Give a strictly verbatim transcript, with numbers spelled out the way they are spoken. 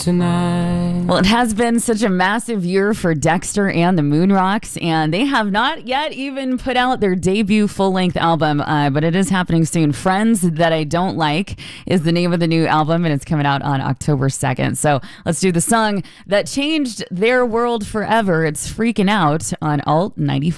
tonight. Well, it has been such a massive year for Dexter and the Moonrocks, and they have not yet even put out their debut full-length album, uh, but it is happening soon. Friends That I Don't Like is the name of the new album, and it's coming out on October second. So let's do the song that changed their world forever. It's Freaking Out on Alt ninety-five.